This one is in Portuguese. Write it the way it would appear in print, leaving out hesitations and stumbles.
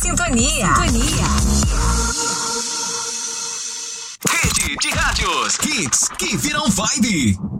sintonia. Rede de rádios Hits que viram vibe.